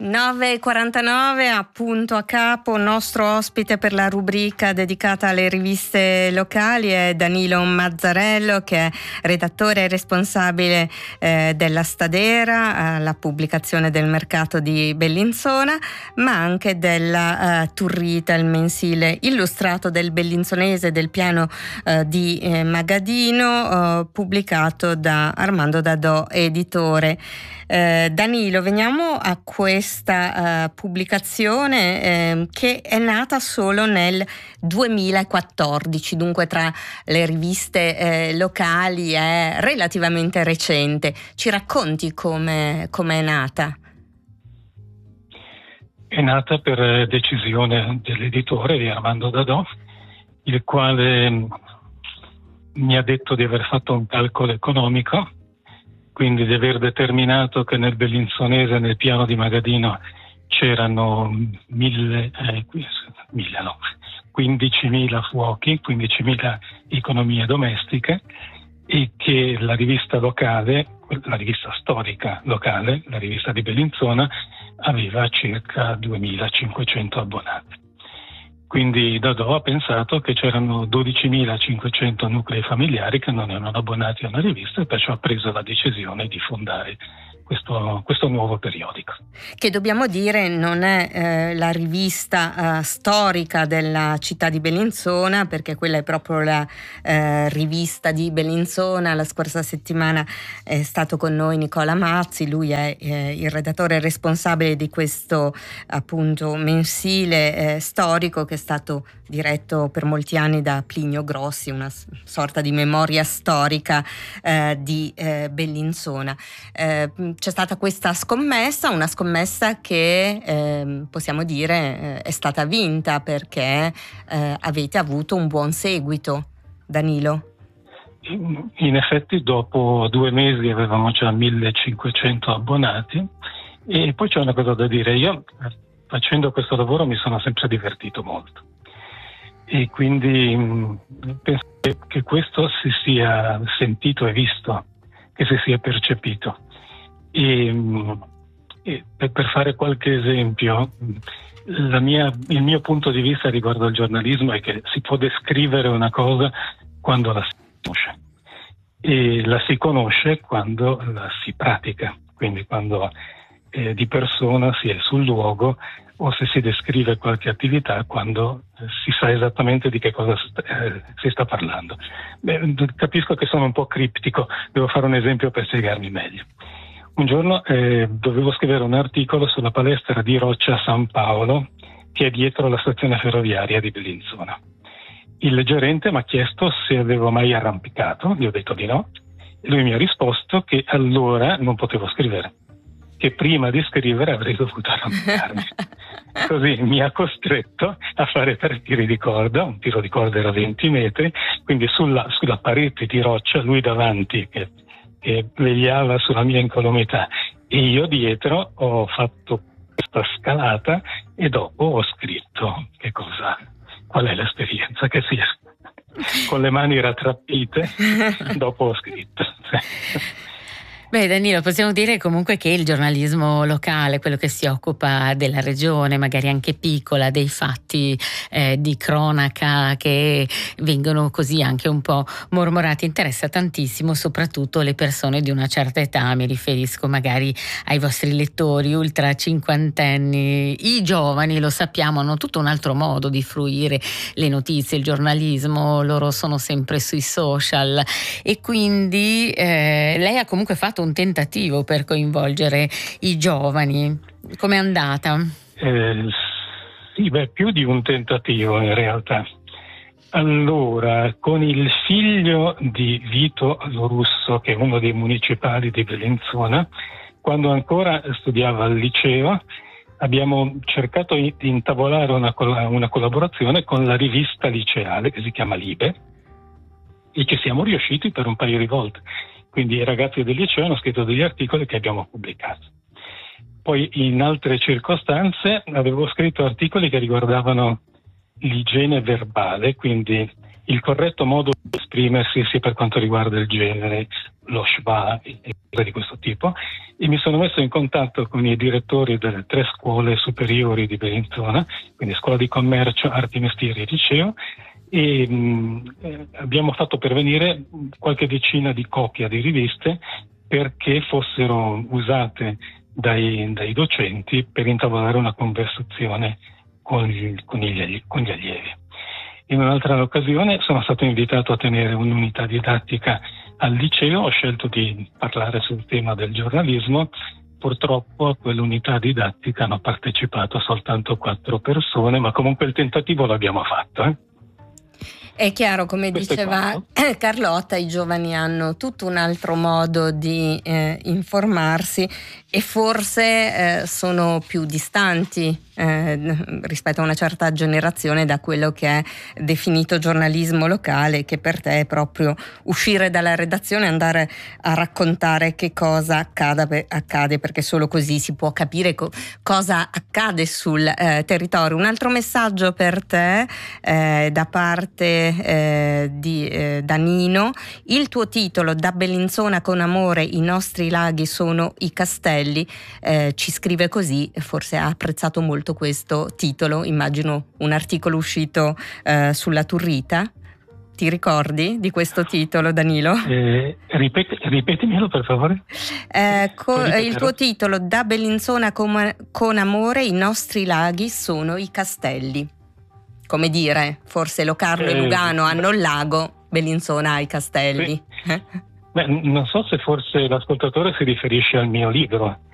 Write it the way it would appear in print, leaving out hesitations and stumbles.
9:49, appunto a capo. Nostro ospite per la rubrica dedicata alle riviste locali è Danilo Mazzarello, che è redattore e responsabile della Stadera, la pubblicazione del mercato di Bellinzona, ma anche della Turrita, il mensile illustrato del bellinzonese del piano di Magadino, pubblicato da Armando Dadò, editore. Danilo, veniamo a questa pubblicazione che è nata solo nel 2014, dunque tra le riviste locali è relativamente recente. Ci racconti come è nata? È nata per decisione dell'editore di Armando Dadò, il quale mi ha detto di aver fatto un calcolo economico, quindi di aver determinato che nel bellinzonese, nel piano di Magadino, c'erano 15.000 fuochi, 15.000 economie domestiche, e che la rivista locale, la rivista storica locale, la rivista di Bellinzona, aveva circa 2.500 abbonati. Quindi Dadò ha pensato che c'erano 12.500 nuclei familiari che non erano abbonati a una rivista, e perciò ha preso la decisione di fondare questo nuovo periodico. Che dobbiamo dire non è la rivista storica della città di Bellinzona, perché quella è proprio la rivista di Bellinzona. La scorsa settimana è stato con noi Nicola Mazzi, lui è il redattore responsabile di questo appunto mensile storico, che è stato diretto per molti anni da Plinio Grossi, una sorta di memoria storica di Bellinzona. C'è stata questa scommessa, una scommessa che possiamo dire è stata vinta, perché avete avuto un buon seguito, Danilo. In effetti dopo 2 mesi avevamo già 1.500 abbonati, e poi c'è una cosa da dire: io facendo questo lavoro mi sono sempre divertito molto, e quindi penso che questo si sia sentito e visto, che si sia percepito. E per fare qualche esempio, il mio punto di vista riguardo al giornalismo è che si può descrivere una cosa quando la si conosce, e la si conosce quando la si pratica, quindi quando di persona si è sul luogo, o se si descrive qualche attività quando si sa esattamente di che cosa si sta parlando. Capisco che sono un po' criptico, devo fare un esempio per spiegarmi meglio. Un giorno dovevo scrivere un articolo sulla palestra di Roccia San Paolo, che è dietro la stazione ferroviaria di Bellinzona. Il gerente mi ha chiesto se avevo mai arrampicato, gli ho detto di no, e lui mi ha risposto che allora non potevo scrivere, che prima di scrivere avrei dovuto arrampicarmi. Così mi ha costretto a fare 3 tiri di corda, un tiro di corda era 20 metri, quindi sulla parete di roccia, lui davanti che vegliava sulla mia incolumità, e io dietro ho fatto questa scalata, e dopo ho scritto qual è l'esperienza, che sia con le mani rattrappite, dopo ho scritto. Beh, Danilo, possiamo dire comunque che il giornalismo locale, quello che si occupa della regione, magari anche piccola, dei fatti di cronaca che vengono così anche un po' mormorati, interessa tantissimo soprattutto le persone di una certa età. Mi riferisco magari ai vostri lettori ultra cinquantenni. I giovani, lo sappiamo, hanno tutto un altro modo di fruire le notizie, il giornalismo. Loro sono sempre sui social, e quindi lei ha comunque fatto un tentativo per coinvolgere i giovani. Com'è andata? Sì, più di un tentativo in realtà. Allora, con il figlio di Vito Lorusso, che è uno dei municipali di Bellinzona, quando ancora studiava al liceo, abbiamo cercato di intavolare una collaborazione con la rivista liceale, che si chiama Libe, e ci siamo riusciti per un paio di volte. Quindi i ragazzi del liceo hanno scritto degli articoli che abbiamo pubblicato. Poi in altre circostanze avevo scritto articoli che riguardavano l'igiene verbale, quindi il corretto modo di esprimersi sia per quanto riguarda il genere, lo schwa e cose di questo tipo, e mi sono messo in contatto con i direttori delle 3 scuole superiori di Bellinzona, quindi Scuola di Commercio, Arti e Mestieri e Liceo, e abbiamo fatto pervenire qualche decina di copie di riviste perché fossero usate dai docenti per intavolare una conversazione con gli allievi. In un'altra occasione sono stato invitato a tenere un'unità didattica al liceo, ho scelto di parlare sul tema del giornalismo. Purtroppo a quell'unità didattica hanno partecipato soltanto 4 persone, ma comunque il tentativo l'abbiamo fatto. È chiaro, come Questo diceva Carlotta, i giovani hanno tutto un altro modo di informarsi e forse sono più distanti rispetto a una certa generazione da quello che è definito giornalismo locale, che per te è proprio uscire dalla redazione e andare a raccontare che cosa accade, perché solo così si può capire cosa accade sul territorio. Un altro messaggio per te da parte di Danilo: il tuo titolo "Da Bellinzona con amore, i nostri laghi sono i castelli", ci scrive così, forse ha apprezzato molto questo titolo, immagino un articolo uscito sulla Turrita. Ti ricordi di questo titolo, Danilo? Ripetimelo per favore. Il tuo titolo "Da Bellinzona con amore, i nostri laghi sono i castelli". Come dire, forse Locarno e Lugano hanno il lago, Bellinzona ha i castelli. Sì. Non so se forse l'ascoltatore si riferisce al mio libro.